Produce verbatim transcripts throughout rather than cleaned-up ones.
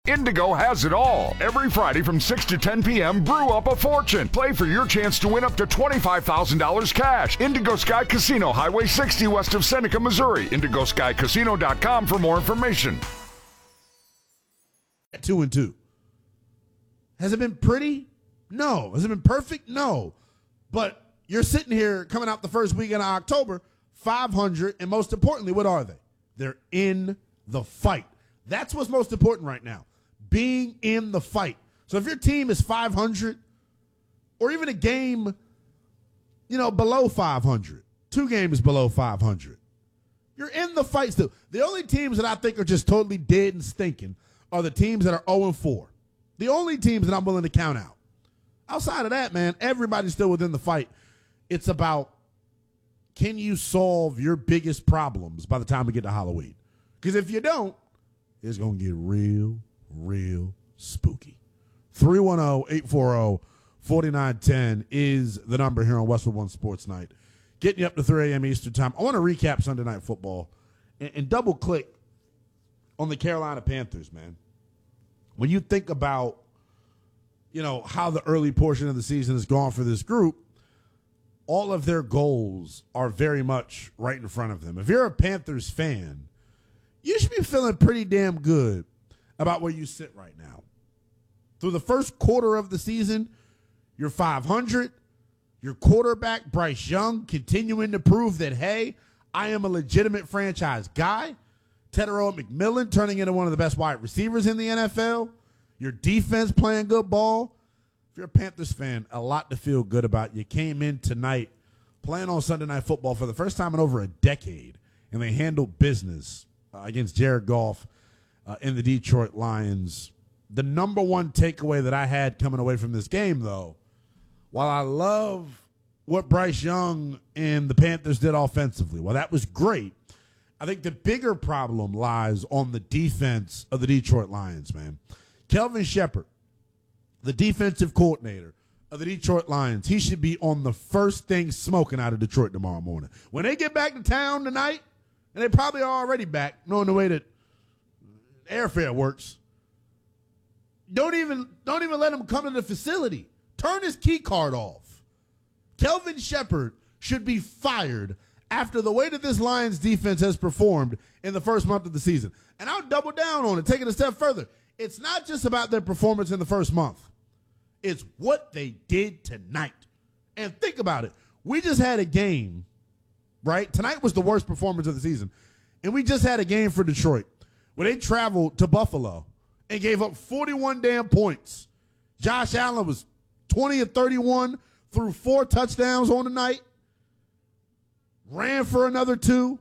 Indigo has it all. Every Friday from six to ten p.m., brew up a fortune. Play for your chance to win up to twenty-five thousand dollars cash. Indigo Sky Casino, Highway sixty west of Seneca, Missouri. indigo sky casino dot com for more information. Two and two. Has it been pretty? No. Has it been perfect? No. But you're sitting here coming out the first weekend of October, five hundred, and most importantly, what are they? They're in the fight. That's what's most important right now, being in the fight. So if your team is five hundred or even a game, you know, below five hundred, two games below five hundred, you're in the fight still. The only teams that I think are just totally dead and stinking are the teams that are oh and four. The only teams that I'm willing to count out. Outside of that, man, everybody's still within the fight. It's about, can you solve your biggest problems by the time we get to Halloween? Because if you don't, it's going to get real, real spooky. three one zero, eight four zero, four nine one zero is the number here on Westwood One Sports Night. Getting you up to three a.m. Eastern time. I want to recap Sunday Night Football and, and double click on the Carolina Panthers, man. When you think about, you know, how the early portion of the season has gone for this group, all of their goals are very much right in front of them. If you're a Panthers fan, you should be feeling pretty damn good about where you sit right now. Through the first quarter of the season, you're five hundred. Your quarterback, Bryce Young, continuing to prove that, hey, I am a legitimate franchise guy. Tedero McMillan turning into one of the best wide receivers in the N F L. Your defense playing good ball. If you're a Panthers fan, a lot to feel good about. You came in tonight playing on Sunday Night Football for the first time in over a decade, and they handled business uh, against Jared Goff uh, in the Detroit Lions. The number one takeaway that I had coming away from this game, though, while I love what Bryce Young and the Panthers did offensively, well, that was great. I think the bigger problem lies on the defense of the Detroit Lions, man. Kelvin Shepard, the defensive coordinator of the Detroit Lions, he should be on the first thing smoking out of Detroit tomorrow morning. When they get back to town tonight, and they probably are already back, knowing the way that airfare works, don't even, don't even let him come to the facility. Turn his key card off. Kelvin Shepard should be fired after the way that this Lions defense has performed in the first month of the season. And I'll double down on it, take it a step further. It's not just about their performance in the first month. It's what they did tonight. And think about it. We just had a game, right? Tonight was the worst performance of the season. And we just had a game for Detroit where they traveled to Buffalo and gave up forty-one damn points. Josh Allen was twenty of thirty-one, threw four touchdowns on the night, ran for another two.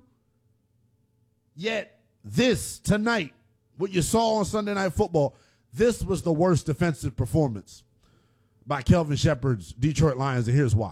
Yet this tonight, what you saw on Sunday Night Football, this was the worst defensive performance by Kelvin Shepard's Detroit Lions, and here's why.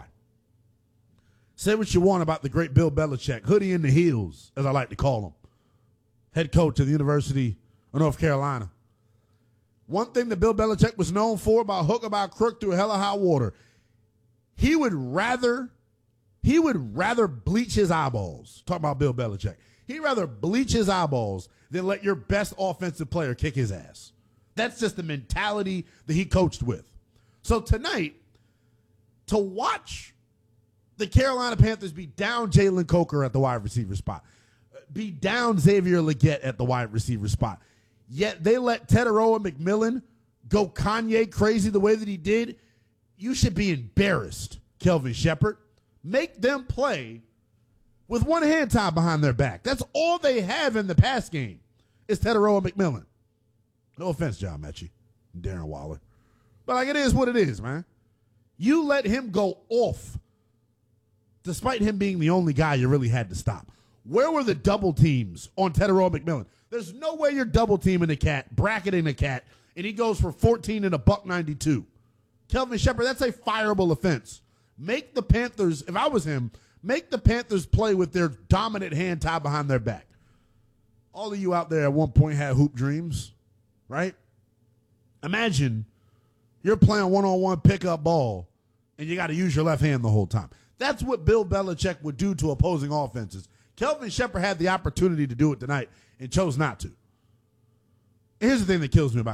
Say what you want about the great Bill Belichick, hoodie in the heels, as I like to call him, head coach of the University of North Carolina. One thing that Bill Belichick was known for, by hook or by crook, through hell or high water, he would rather, he would rather bleach his eyeballs. Talk about Bill Belichick. He'd rather bleach his eyeballs than let your best offensive player kick his ass. That's just the mentality that he coached with. So tonight, to watch the Carolina Panthers be down Jalen Coker at the wide receiver spot, be down Xavier Legette at the wide receiver spot, yet they let Tedero McMillan go Kanye crazy the way that he did, you should be embarrassed, Kelvin Shepard. Make them play with one hand tied behind their back. That's all they have in the pass game is Tedero McMillan. No offense, John Mechie and Darren Waller. But like, it is what it is, man. You let him go off despite him being the only guy you really had to stop. Where were the double teams on Tedero McMillan? There's no way you're double teaming the cat, bracketing the cat, and he goes for fourteen and a buck ninety-two. Kelvin Shepard, that's a fireable offense. Make the Panthers, if I was him, make the Panthers play with their dominant hand tied behind their back. All of you out there at one point had hoop dreams, right? Imagine you're playing one-on-one pickup ball, and you got to use your left hand the whole time. That's what Bill Belichick would do to opposing offenses. Kelvin Shepard had the opportunity to do it tonight and chose not to. Here's the thing that kills me about